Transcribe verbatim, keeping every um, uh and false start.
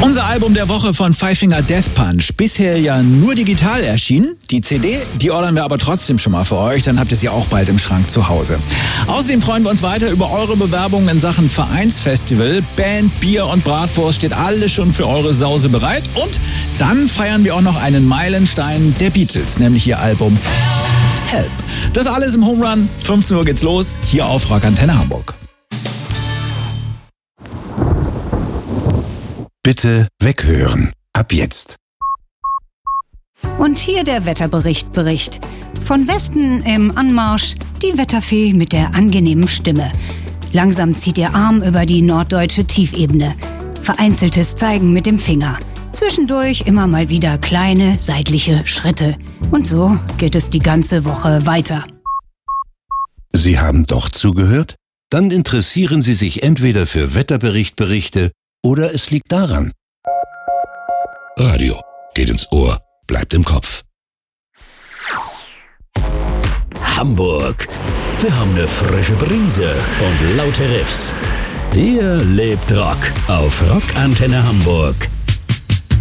Unser Album der Woche von Five Finger Death Punch. Bisher ja nur digital erschienen. Die C D, die ordern wir aber trotzdem schon mal für euch. Dann habt ihr sie auch bald im Schrank zu Hause. Außerdem freuen wir uns weiter über eure Bewerbungen in Sachen Vereinsfestival. Band, Bier und Bratwurst steht alles schon für eure Sause bereit. Und dann feiern wir auch noch einen Meilenstein der Beatles, nämlich ihr Album Help. Das alles im Home Run. fünfzehn Uhr geht's los, hier auf Rock Antenne Hamburg. Bitte weghören. Ab jetzt. Und hier der Wetterbericht Bericht. Von Westen im Anmarsch die Wetterfee mit der angenehmen Stimme. Langsam zieht ihr Arm über die norddeutsche Tiefebene. Vereinzeltes Zeigen mit dem Finger. Zwischendurch immer mal wieder kleine seitliche Schritte. Und so geht es die ganze Woche weiter. Sie haben doch zugehört? Dann interessieren Sie sich entweder für Wetterberichtberichte oder es liegt daran. Radio geht ins Ohr, bleibt im Kopf. Hamburg. Wir haben eine frische Brise und laute Riffs. Hier lebt Rock auf Rock Antenne Hamburg.